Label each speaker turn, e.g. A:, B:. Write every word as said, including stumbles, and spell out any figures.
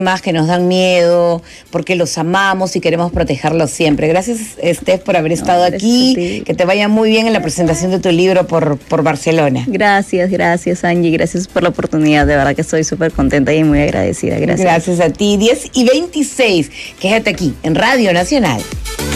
A: más que nos dan miedo, porque los amamos y queremos protegerlos siempre. Gracias, Steph, por haber estado no, aquí. Que te vaya muy bien en la presentación de tu libro por, por Barcelona.
B: Gracias, gracias, Angie. Gracias por la oportunidad. De verdad que estoy súper contenta y muy agradecida. Gracias.
A: Gracias a ti. diez y veintiséis. Quédate aquí en Radio Nacional.